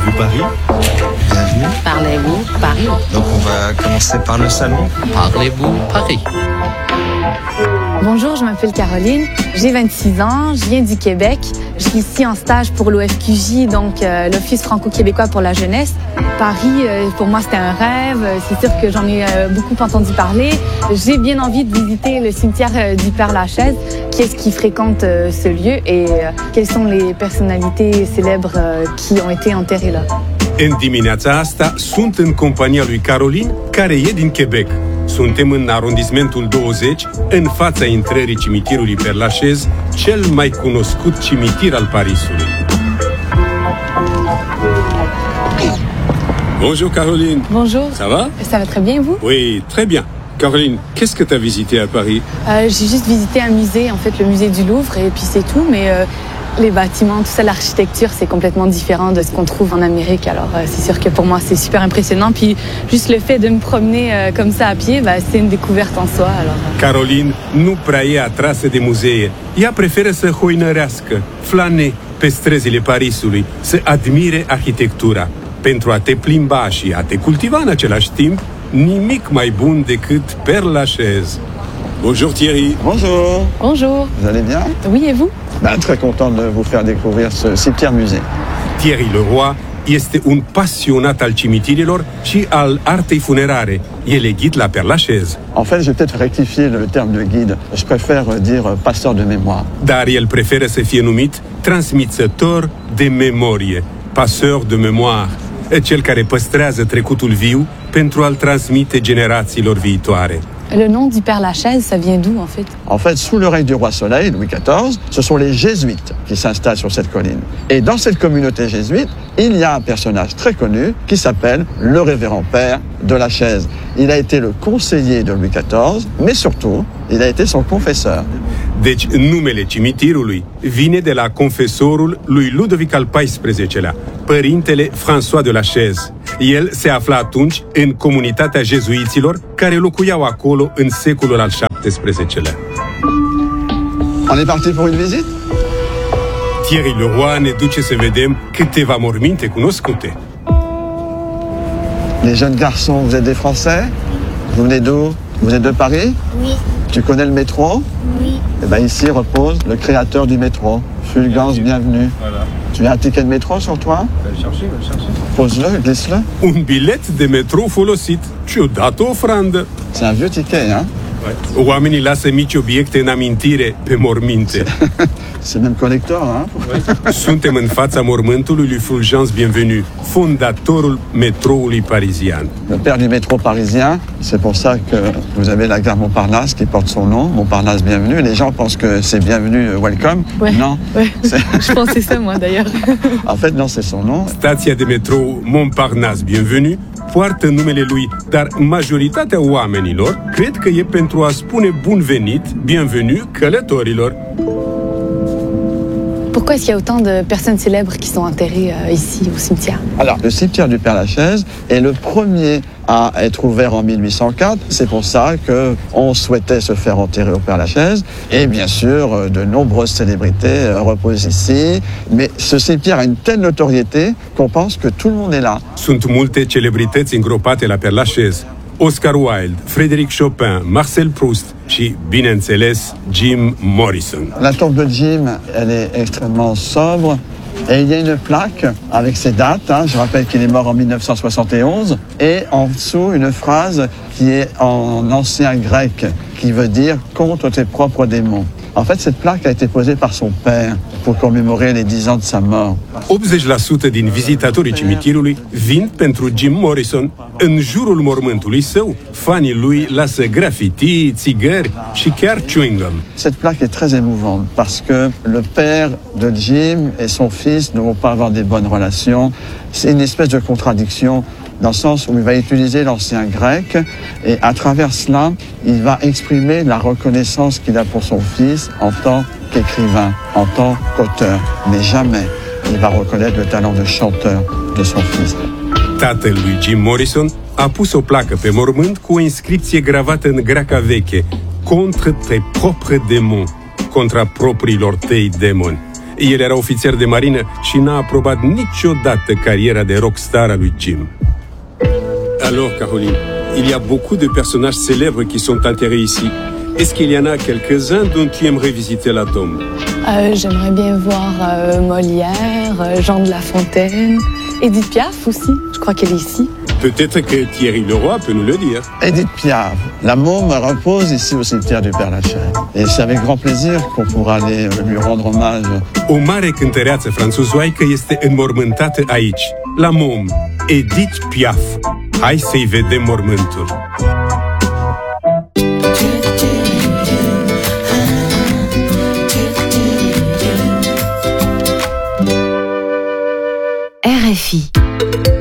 Parlez-vous Paris? Bienvenue. Parlez-vous Paris? Donc on va commencer par le salon. Parlez-vous Paris? Bonjour, je m'appelle Caroline, j'ai 26 ans, je viens du Québec. Je suis ici en stage pour l'OFQJ, donc l'Office franco-québécois pour la jeunesse. Paris, pour moi, c'était un rêve. C'est sûr que j'en ai beaucoup entendu parler. J'ai bien envie de visiter le cimetière du Père-Lachaise. Qui est-ce qui fréquente ce lieu et quelles sont les personnalités célèbres qui ont été enterrées là? În dimineața asta sunt în compania lui Caroline, care e din Quebec. Suntem în arondismentul 20, în fața intrării cimitirului Père-Lachaise, cel mai cunoscut cimitir al Parisului. Bonjour Caroline. Bonjour. Ça va? Ça va très bien, vous? Oui, très bien. Caroline, qu'est-ce que tu as visité à Paris? J'ai juste visité un musée, en fait le musée du Louvre, et puis c'est tout, mais les bâtiments, tout ça, l'architecture, c'est complètement différent de ce qu'on trouve en Amérique. Alors c'est sûr que pour moi, c'est super impressionnant. Puis juste le fait de me promener comme ça à pied, c'est une découverte en soi. Alors, Caroline nu prea e atrasă de muzee. Ea preferă să hoinărească, flane pe străzile Parisului, să admire arhitectura. Pentru a te plimba și a te cultiva în același timp, nimic mai bun decât Père-Lachaise. Bonjour Thierry. Bonjour. Bonjour. Vous allez bien? Oui, et vous? Très content de vous faire découvrir ce cimetière-musée. Thierry Leroy este un pasionat al cimitirilor și al artei funerare. El e ghid la Père-Lachaise. En fait, je vais peut-être rectifier le terme de guide. Je préfère dire passeur de mémoire. Dar el preferă să fie numit transmițător de memorie, passeur de mémoire, cel care păstrează trecutul viu pentru a-l transmite generațiilor viitoare. Le nom du Père-Lachaise, ça vient d'où en fait? En fait, sous le règne du roi Soleil, Louis XIV, ce sont les jésuites qui s'installent sur cette colline. Et dans cette communauté jésuite, il y a un personnage très connu qui s'appelle le révérend père de Lachaise. Il a été le conseiller de Louis XIV, mais surtout, il a été son confesseur. Deci, numele cimitirului vine de la confesorul lui Ludovic al XIV-lea, părintele François de Lachaise. El se afla atunci în comunitatea jezuiților care locuiau acolo în secolul al XVII-lea. On est parti pour une visite? Thierry Leroy ne duce să vedem câteva morminte cunoscute. Les jeunes garçons, vous êtes des Français? Vous venez d'où? Vous êtes de Paris? Oui. Tu connais le métro? Oui. Eh bien, ici repose le créateur du métro. Fulgence, bienvenue. Voilà. Tu as un ticket de métro sur toi? Va le chercher. Pose-le, glisse-le. Un bilet de metrou folosit. Ciudată ofrandă. C'est un vieux ticket, hein? Oamenii lasă mici obiecte în amintire pe morminte. C'est même collector, hein? Suntem în fața mormântului lui Fulgence Bienvenu, fondatorul metroului parizian. Le père du métro parisien, c'est pour ça que vous avez la gare Montparnasse qui porte son nom, Montparnasse Bienvenue. Les gens pensent que c'est Bienvenue, welcome. Ouais. Non. Ouais. Je pensais ça moi d'ailleurs. En fait, non, c'est son nom. Stația de metrou Montparnasse Bienvenu poartă numele lui, dar majoritatea oamenilor cred că e pentru a spune bun venit, bienvenue călătorilor. Pourquoi est-ce qu'il y a autant de personnes célèbres qui sont enterrées ici au cimetière? Alors, le cimetière du Père-Lachaise est le premier à être ouvert en 1804. C'est pour ça qu'on souhaitait se faire enterrer au Père-Lachaise. Et bien sûr, de nombreuses célébrités reposent ici. Mais ce cimetière a une telle notoriété qu'on pense que tout le monde est là. Sunt multe celebrități îngropate la Père-Lachaise. Oscar Wilde, Frédéric Chopin, Marcel Proust și, bineînțeles, Jim Morrison. La tombe de Jim, elle est extrêmement sobre. Et il y a une plaque avec ses dates. Je rappelle qu'il est mort en 1971. Et en dessous, une phrase qui est en ancien grec, qui veut dire « contre tes propres démons ». En fait, cette plaque a été posée par son père pour commémorer les 10 ans de sa mort. 80% din vizitatorii cimitirului vin pentru Jim Morrison. În jurul mormântului său, fanii lui lasă graffiti, țigări și chiar chewing-gum. Cette plaque est très émouvante parce que le père de Jim et son fils ne vont pas avoir des bonnes relations. C'est une espèce de contradiction dans le sens où il va utiliser l'ancien grec et à travers cela, il va exprimer la reconnaissance qu'il a pour son fils en tant qu'écrivain, en tant qu'auteur. Mais jamais il va reconnaître le talent de chanteur de son fils. Tatăl lui Jim Morrison a pus o placă pe mormânt cu o inscripție gravată în greaca veche: contre tes propres démons, contra propriilor tăi demoni. El era ofițer de marină și n-a aprobat niciodată cariera de rockstar a lui Jim. Alors, Caroline, il y a beaucoup de personnages célèbres qui sont enterrés ici. Est-ce qu'il y en a quelques-uns dont tu aimerais visiter la tombe? J'aimerais bien voir Molière, Jean de La Fontaine, Edith Piaf aussi, je crois qu'elle est ici. Peut-être que Thierry Leroy peut nous le dire. Edith Piaf, la môme repose ici au cimetière du Père-Lachaise. Et c'est avec grand plaisir qu'on pourra aller lui rendre hommage. O mare cântăreață franțuzoaică este înmormântată aici, la Mom, Edith Piaf. Hai să-i vedem mormântul. RFI